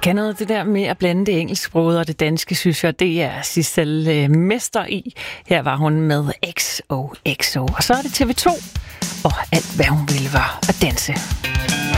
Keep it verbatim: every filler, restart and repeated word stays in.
kan noget, det der med at blande det engelsksprogede og det danske, synes jeg, det er Sissel øh, mester i. Her var hun med X O X O. Og så er det T V to, og alt hvad hun ville var at danse.